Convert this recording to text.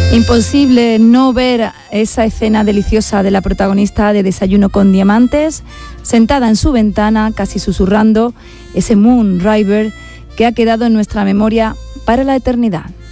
Imposible no ver esa escena deliciosa de la protagonista de Desayuno con Diamantes, sentada en su ventana, casi susurrando ese Moonriver que ha quedado en nuestra memoria para la eternidad.